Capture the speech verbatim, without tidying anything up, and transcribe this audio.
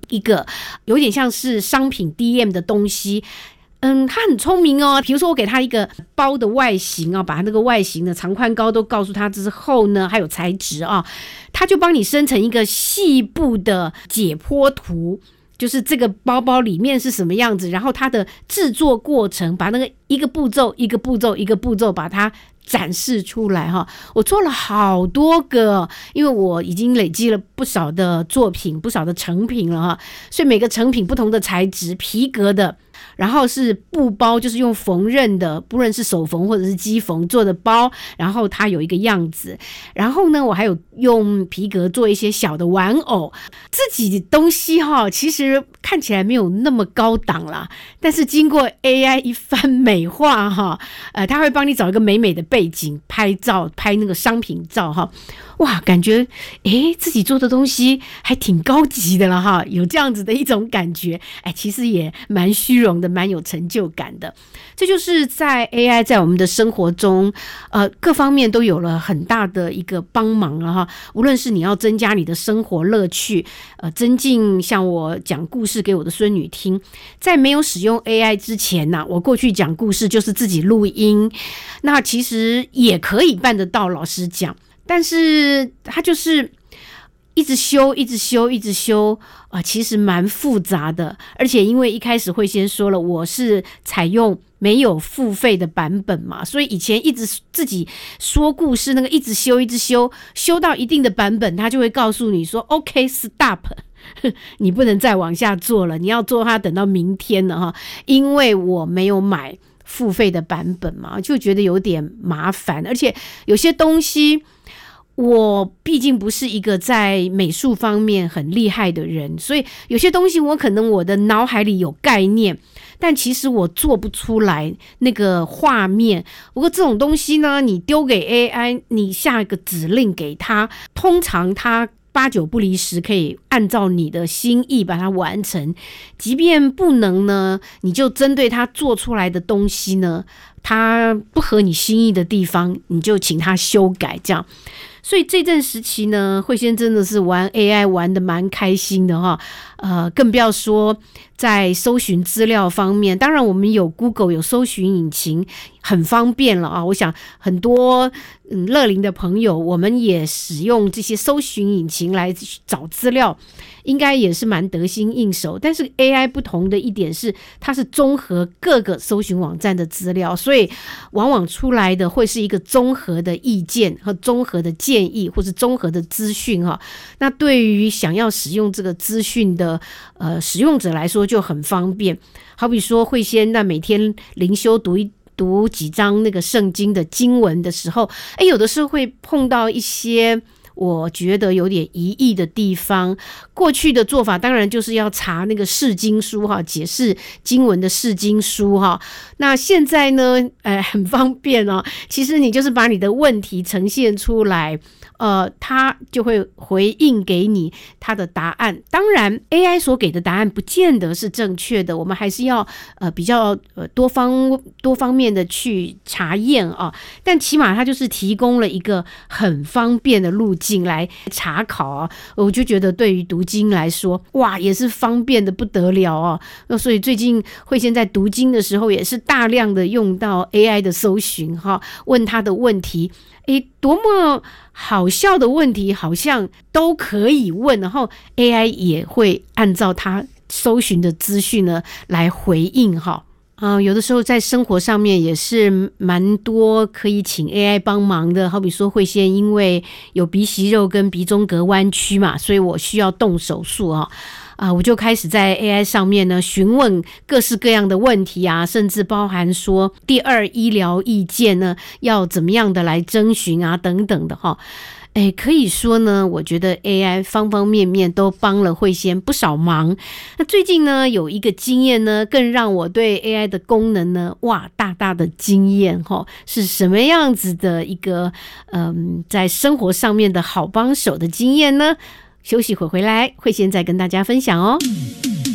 一个有点像是商品 D M 的东西。嗯，他很聪明哦。比如说我给他一个包的外形啊，把他那个外形的长宽高都告诉他之后呢，还有材质啊，他就帮你生成一个细部的解剖图，就是这个包包里面是什么样子，然后它的制作过程，把那个一个步骤一个步骤一个步骤把它展示出来哈。我做了好多个，因为我已经累积了不少的作品，不少的成品了哈，所以每个成品不同的材质，皮革的，然后是布包，就是用缝纫的，不论是手缝或者是机缝做的包，然后它有一个样子。然后呢，我还有用皮革做一些小的玩偶，自己东西哈，其实看起来没有那么高档啦，但是经过 A I 一番美化哈，呃，它会帮你找一个美美的背景拍照，拍那个商品照哈。哇，感觉诶自己做的东西还挺高级的了哈，有这样子的一种感觉，哎，其实也蛮虚荣的，蛮有成就感的。这就是在 A I 在我们的生活中，呃，各方面都有了很大的一个帮忙了哈。无论是你要增加你的生活乐趣，呃，增进像我讲故事给我的孙女听，在没有使用 A I 之前呢、啊，我过去讲故事就是自己录音，那其实也可以办得到，老实讲。但是它就是一直修一直修一直修啊、呃，其实蛮复杂的。而且因为一开始会先说了，我是采用没有付费的版本嘛，所以以前一直自己说故事，那个一直修一直修，修到一定的版本，他就会告诉你说 OK stop， 你不能再往下做了，你要做它等到明天了哈，因为我没有买付费的版本嘛，就觉得有点麻烦。而且有些东西我毕竟不是一个在美术方面很厉害的人，所以有些东西我可能我的脑海里有概念，但其实我做不出来那个画面。不过这种东西呢，你丢给 A I， 你下一个指令给他，通常他八九不离十可以按照你的心意把它完成。即便不能呢，你就针对他做出来的东西呢，他不合你心意的地方，你就请他修改这样。所以这阵时期呢，慧仙真的是玩 A I 玩得蛮开心的哈，呃，更不要说在搜寻资料方面，当然我们有 Google 有搜寻引擎，很方便了啊。我想很多嗯乐龄的朋友，我们也使用这些搜寻引擎来找资料，应该也是蛮得心应手。但是 A I 不同的一点是，它是综合各个搜寻网站的资料，所以往往出来的会是一个综合的意见和综合的建议，或是综合的资讯哈。那对于想要使用这个资讯的呃使用者来说就很方便。好比说慧仙那每天灵修读一读几章那个圣经的经文的时候，哎，有的时候会碰到一些我觉得有点疑义的地方。过去的做法当然就是要查那个释经书哈，解释经文的释经书哈。那现在呢，呃，很方便哦。其实你就是把你的问题呈现出来，呃，它就会回应给你它的答案。当然 A I 所给的答案不见得是正确的，我们还是要呃比较呃多方多方面的去查验啊。但起码它就是提供了一个很方便的路径来查考啊。我就觉得对于读经来说，哇，也是方便的不得了啊。那所以最近慧仙在读经的时候，也是大量的用到 A I 的搜寻哈，问他的问题。诶，多么好笑的问题，好像都可以问，然后 A I 也会按照他搜寻的资讯呢来回应哈。呃，有的时候在生活上面也是蛮多可以请 A I 帮忙的，好比说慧仙因为有鼻息肉跟鼻中隔弯曲嘛，所以我需要动手术啊。啊，我就开始在 A I 上面呢询问各式各样的问题啊，甚至包含说第二医疗意见呢要怎么样的来征询啊等等的哈。诶，可以说呢，我觉得 A I 方方面面都帮了慧仙不少忙。那最近呢，有一个经验呢，更让我对 A I 的功能呢，哇，大大的惊艳齁，是什么样子的一个嗯，在生活上面的好帮手的经验呢？休息会回来，慧仙再跟大家分享哦。